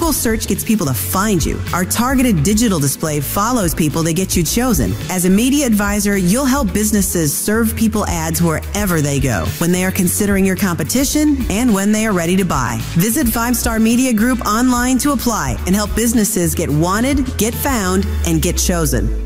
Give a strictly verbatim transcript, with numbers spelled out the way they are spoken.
Google search gets people to find you. Our targeted digital display follows people that get you chosen. As a media advisor, you'll help businesses serve people ads wherever they go, when they are considering your competition and when they are ready to buy. Visit Five Star Media Group online to apply and help businesses get wanted, get found, and get chosen.